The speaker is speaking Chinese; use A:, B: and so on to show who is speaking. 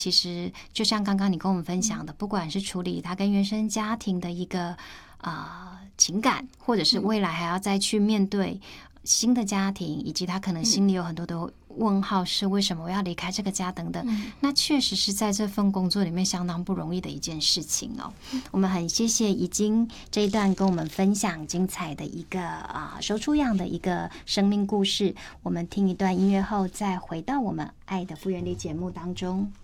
A: 其实就像刚刚你跟我们分享的，不管是处理他跟原生家庭的一个情感，或者是未来还要再去面对新的家庭，以及他可能心里有很多的问号，是为什么我要离开这个家等等，那确实是在这份工作里面相当不容易的一件事情哦。我们很谢谢已经这一段跟我们分享精彩的一个手出样的一个生命故事。我们听一段音乐后，再回到我们爱的复原力节目当中。